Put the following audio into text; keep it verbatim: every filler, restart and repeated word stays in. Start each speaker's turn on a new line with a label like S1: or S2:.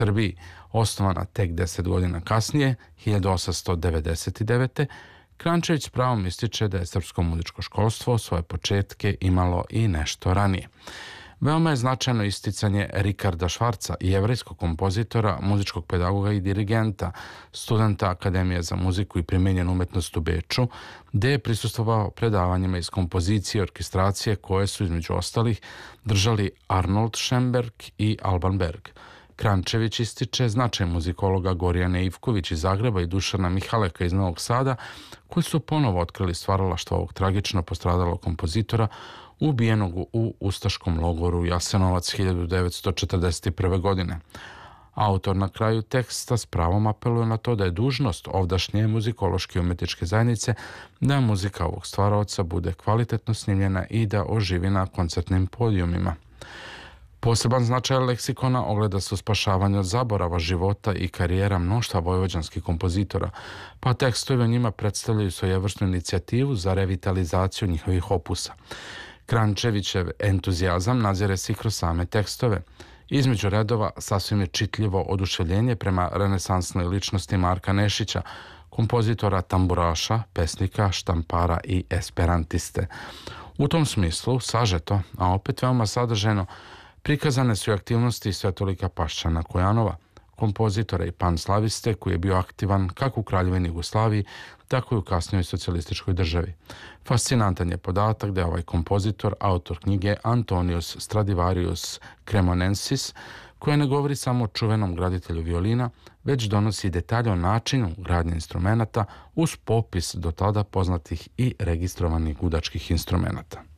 S1: Srbiji, osnovana tek deset godina kasnije, hiljadu osamsto devedeset devete. Kranjčević s pravom ističe da je srpsko muzičko školstvo svoje početke imalo i nešto ranije. Veoma je značajno isticanje Rikarda Švarca, jevrejskog kompozitora, muzičkog pedagoga i dirigenta, studenta Akademije za muziku i primenjenu umetnost u Beču, gde je prisustvovao predavanjima iz kompozicije i orkestracije koje su između ostalih držali Arnold Schoenberg i Alban Berg. Kranjčević ističe značaj muzikologa Gorjane Ivković iz Zagreba i Dušana Mihaleka iz Novog Sada, koji su ponovo otkrili stvaralaštvo ovog tragično postradalog kompozitora ubijenog u ustaškom logoru Jasenovac hiljadu devetsto četrdeset prve. godine. Autor na kraju teksta s pravom apeluje na to da je dužnost ovdašnje muzikološke i umetničke zajednice da muzika ovog stvaraoca bude kvalitetno snimljena i da oživi na koncertnim podijumima. Poseban značaj leksikona ogleda se u spašavanju od zaborava života i karijera mnoštva vojvođanskih kompozitora, pa tekstovi o njima predstavljaju svojevrsnu inicijativu za revitalizaciju njihovih opusa. Kranjčevićev entuzijazam nadzire se i kroz same tekstove. Između redova sasvim je čitljivo oduševljenje prema renesansnoj ličnosti Marka Nešića, kompozitora tamburaša, pesnika, štampara i esperantiste. U tom smislu, sažeto, a opet veoma sadržajno, prikazane su i aktivnosti Svetolika Paščana Kojanova, kompozitora i panslaviste koji je bio aktivan kako u Kraljevini Jugoslaviji, tako i u kasnijoj socijalističkoj državi. Fascinantan je podatak da je ovaj kompozitor autor knjige Antonius Stradivarius Cremonensis, koja ne govori samo o čuvenom graditelju violina, već donosi detalje o načinu gradnje instrumenata uz popis do tada poznatih i registrovanih gudačkih instrumenata.